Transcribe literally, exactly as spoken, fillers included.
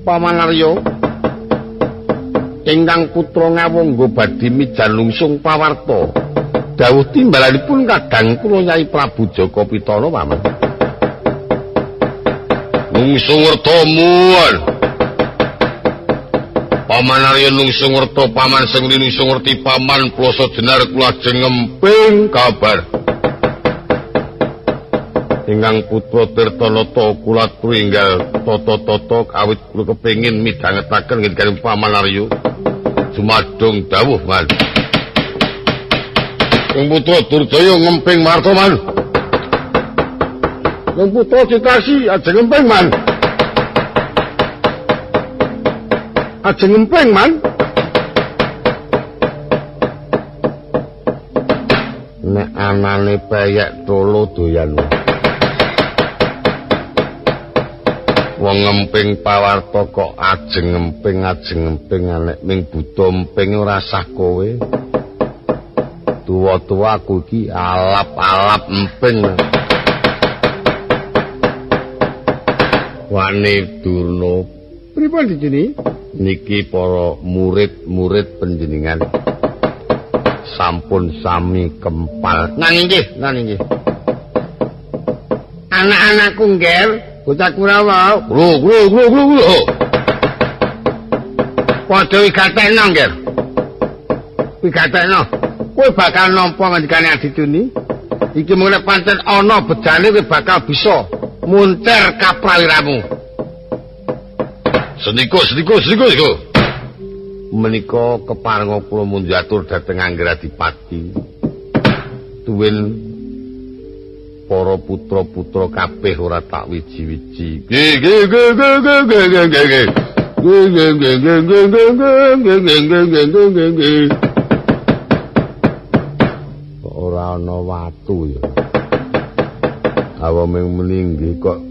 Paman Arya ingkang putra ngawangga badhe mijan lungsung pawarta dawuh timbalanipun kadang kula Nyai Prabu Jaka Pitana paman lungsung werta muwon Paman Arya lungsung werta paman sing lungsung werti paman plasa jenar kula ajeng ngemping kabar ingkang putra Tirtanata kula tringgal tata-tata awit kula kepengin midhangetaken ngendikan Paman Arya jumadung dawuh man ing putra Durjaya ngemping marta man ing putra Citasi ajeng ngemping man ajeng ngemping man nek anane peyek tolo doyan wong ngemping pawarta kok ajeng ngemping ajeng ngemping nek ming buta emping ora sah kowe tuwa-tuwa aku iki alap-alap emping Wani Durna pripun dijeni niki para murid-murid panjenengan sampun sami kempal nang nggih nang nggih anak-anakku ngger bocah Kurawa lho lho lho lho lho padha wigatekno ngger wigatekno kowe bakal nampa ngendikane Adituni iki mulai pancen ana bejane kowe bakal bisa munter kaprawiramu sediko sediko sediko sediko menika keparenga kula munjatur dhateng Angger Adipati tuwin para putra-putra kabeh ora tak wiji-wiji. Ora ana watu ya. Awa mung meninggi kok